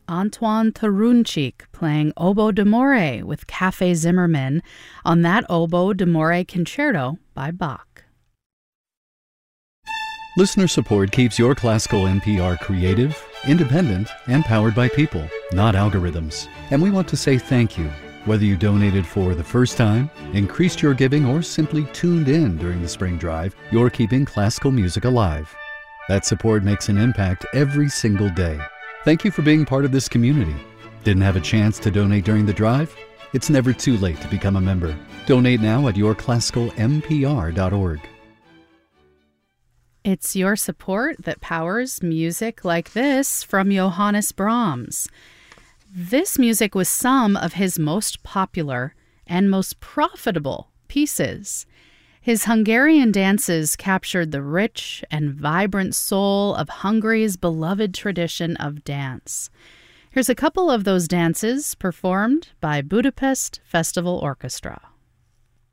Antoine Tarunchik playing Oboe d'Amore with Café Zimmermann on that Oboe d'Amore Concerto by Bach. Listener support keeps your classical NPR creative, independent, and powered by people, not algorithms. And we want to say thank you, whether you donated for the first time, increased your giving, or simply tuned in during the spring drive. You're keeping classical music alive. That support makes an impact every single day. Thank you for being part of this community. Didn't have a chance to donate during the drive? It's never too late to become a member. Donate now at yourclassicalmpr.org. It's your support that powers music like this from Johannes Brahms. This music was some of his most popular and most profitable pieces. His Hungarian dances captured the rich and vibrant soul of Hungary's beloved tradition of dance. Here's a couple of those dances performed by Budapest Festival Orchestra.